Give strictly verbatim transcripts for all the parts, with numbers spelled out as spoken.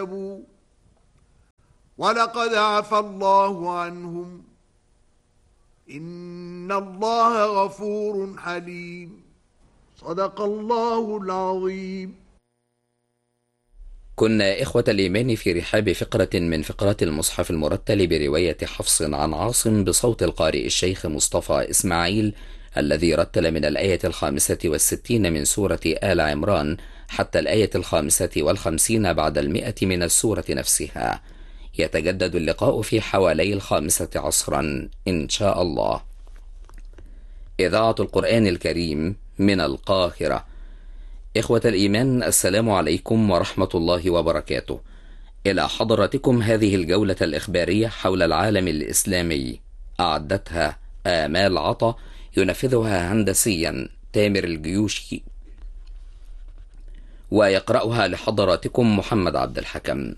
ولقد عفى الله عنهم إن الله غفور حليم. صدق الله العظيم. كنا إخوة الإيمان في رحاب فقرة من فقرات المصحف المرتل برواية حفص عن عاصم بصوت القارئ الشيخ مصطفى إسماعيل، الذي رتل من الآية الخامسة والستين من سورة آل عمران حتى الآية الخامسة والخمسين بعد المئة من السورة نفسها. يتجدد اللقاء في حوالي الخامسة عصرا إن شاء الله. إذاعة القرآن الكريم من القاهرة. إخوة الإيمان، السلام عليكم ورحمة الله وبركاته. إلى حضراتكم هذه الجولة الإخبارية حول العالم الإسلامي، أعدتها آمال عطا، ينفذها هندسيا تامر الجيوشي، ويقرأها لحضراتكم محمد عبد الحكم.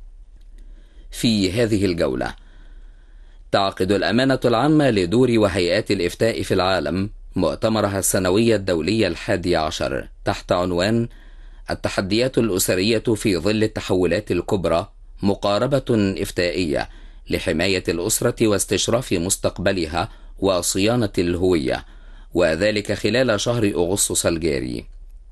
في هذه الجولة، تعقد الأمانة العامة لدور وهيئات الإفتاء في العالم مؤتمرها السنوي الدولي الحادي عشر تحت عنوان التحديات الأسرية في ظل التحولات الكبرى، مقاربة إفتائية لحماية الأسرة واستشراف مستقبلها وصيانة الهوية، وذلك خلال شهر أغسطس الجاري.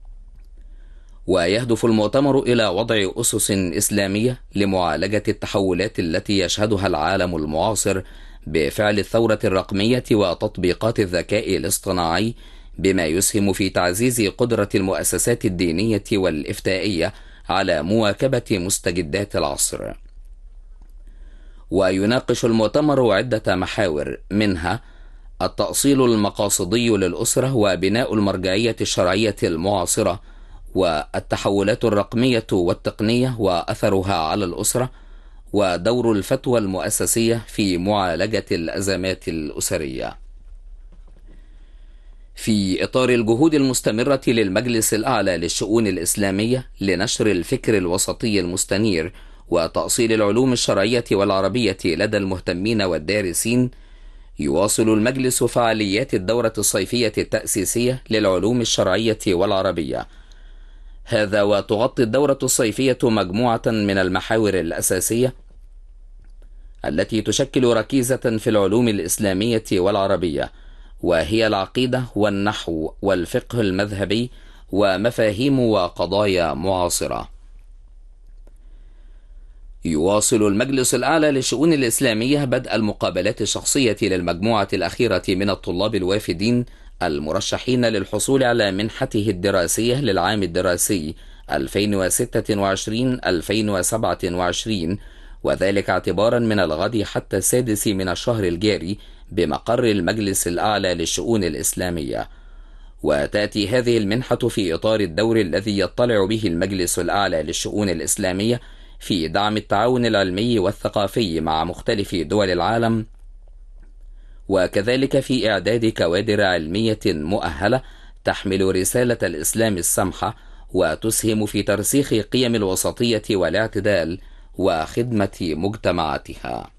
ويهدف المؤتمر إلى وضع أسس إسلامية لمعالجة التحولات التي يشهدها العالم المعاصر بفعل الثورة الرقمية وتطبيقات الذكاء الاصطناعي، بما يسهم في تعزيز قدرة المؤسسات الدينية والإفتائية على مواكبة مستجدات العصر. ويناقش المؤتمر عدة محاور، منها التأصيل المقاصدي للأسرة وبناء المرجعية الشرعية المعاصرة، والتحولات الرقمية والتقنية وأثرها على الأسرة، ودور الفتوى المؤسسية في معالجة الأزمات الأسرية. في إطار الجهود المستمرة للمجلس الأعلى للشؤون الإسلامية لنشر الفكر الوسطي المستنير وتأصيل العلوم الشرعية والعربية لدى المهتمين والدارسين، يواصل المجلس فعاليات الدورة الصيفية التأسيسية للعلوم الشرعية والعربية. هذا وتغطي الدورة الصيفية مجموعة من المحاور الأساسية التي تشكل ركيزة في العلوم الإسلامية والعربية، وهي العقيدة والنحو والفقه المذهبي ومفاهيم وقضايا معاصرة. يواصل المجلس الأعلى للشؤون الإسلامية بدء المقابلات الشخصية للمجموعة الأخيرة من الطلاب الوافدين المرشحين للحصول على منحته الدراسية للعام الدراسي ألفين وستة وعشرين ألفين وسبعة وعشرين، وذلك اعتبارا من الغد حتى السادس من الشهر الجاري بمقر المجلس الأعلى للشؤون الإسلامية. وتأتي هذه المنحة في إطار الدور الذي يطلع به المجلس الأعلى للشؤون الإسلامية في دعم التعاون العلمي والثقافي مع مختلف دول العالم، وكذلك في إعداد كوادر علمية مؤهلة تحمل رسالة الإسلام السمحة وتسهم في ترسيخ قيم الوسطية والاعتدال وخدمة مجتمعاتها.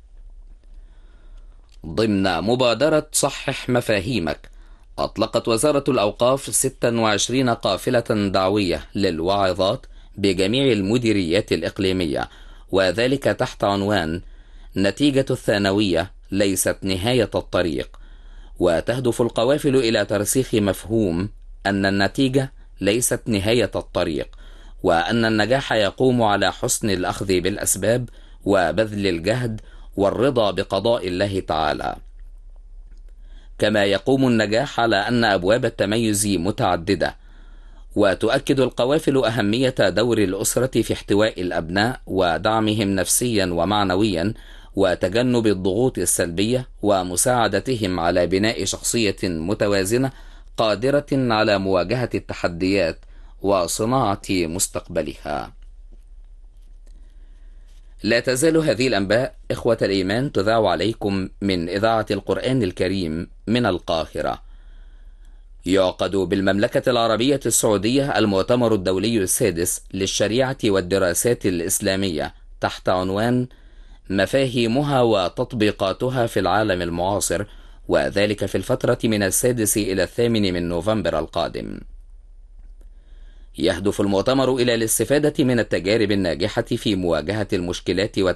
ضمن مبادرة صحح مفاهيمك، أطلقت وزارة الأوقاف ستة وعشرين قافلة دعوية للواعظات بجميع المديريات الإقليمية، وذلك تحت عنوان نتيجة الثانوية ليست نهاية الطريق. وتهدف القوافل إلى ترسيخ مفهوم أن النتيجة ليست نهاية الطريق، وأن النجاح يقوم على حسن الأخذ بالأسباب وبذل الجهد والرضا بقضاء الله تعالى. كما يقوم النجاح على أن أبواب التميز متعددة. وتؤكد القوافل أهمية دور الأسرة في احتواء الأبناء ودعمهم نفسيا ومعنويا وتجنب الضغوط السلبية ومساعدتهم على بناء شخصية متوازنة قادرة على مواجهة التحديات وصناعة مستقبلها. لا تزال هذه الأنباء إخوة الإيمان تذاع عليكم من إذاعة القرآن الكريم من القاهرة. يعقد بالمملكة العربية السعودية المؤتمر الدولي السادس للشريعة والدراسات الإسلامية تحت عنوان مفاهيمها وتطبيقاتها في العالم المعاصر، وذلك في الفترة من السادس إلى الثامن من نوفمبر القادم. يهدف المؤتمر إلى الاستفادة من التجارب الناجحة في مواجهة المشكلات